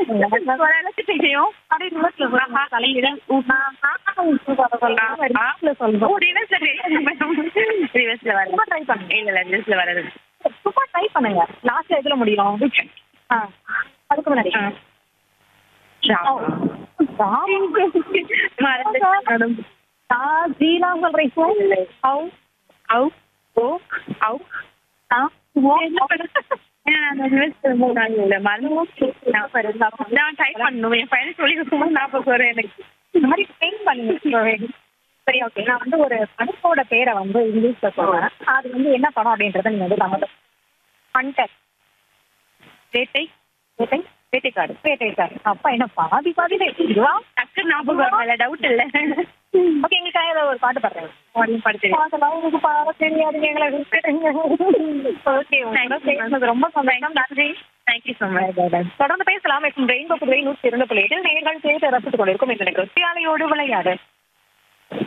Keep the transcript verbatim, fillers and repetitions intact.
ஓரளவுக்கு தெரியும். அப்படியே ரிவர்ஸ்ல சொல்லுங்க. தலையில நான் ஆ உப்பு போட சொல்றேன். ரிவர்ஸ்ல சொல்றோம். ரிவர்ஸ்ல ரிவர்ஸ்ல வர சும்மா ட்ரை பண்ணுங்க. இல்ல இல்ல ரிவர்ஸ்ல வராது. சும்மா ட்ரை பண்ணுங்க. லாஸ்ட்ல எதுல முடியும்? ஆ அதுக்கு முன்னாடி ஜீலாம் சொல்றீங்க. ஹவ் அவு ஓ அவு ஆ நான் டைப் பண்ணணும். என் பையனை சொல்லி கொடுக்கும்போது ஞாபகம் வரும் எனக்கு. இந்த மாதிரி ட்ரெயின் பண்ணுங்க. சரி ஓகே. நான் வந்து ஒரு படத்தோட பேரை வந்து இங்கிலீஷ்ல சொல்றேன். அது வந்து என்ன படம் அப்படின்றத நீங்க வந்து தமிழ் ஹண்டர் வேட்டை வேட்டை வேட்டைக்காடு வேட்டைக்காரு. அப்பா என்ன பாதி பாதி இதுவா? டக்கு ஞாபகம் வரல. டவுட் இல்ல. ஓகே எங்களுக்காக ஏதாவது ஒரு பாட்டு பாடுறேன். படுத்து அதெல்லாம் உங்களுக்கு பாட தெரியாதுங்க. எங்களை விட்டுடுங்க. ஓகே உங்களோட பேசுனது ரொம்ப சந்தோஷம். நன்றி. Thank you so much. தொடர்ந்து பேசலாம். ரெயின்போ புதுவை நூற்றி இரண்டு புள்ளி எட்டில் நேர்கள் கேட்டு ரசித்துக் கொண்டிருக்கும் இந்த நிகழ்ச்சியாலையோடு விளையாடு.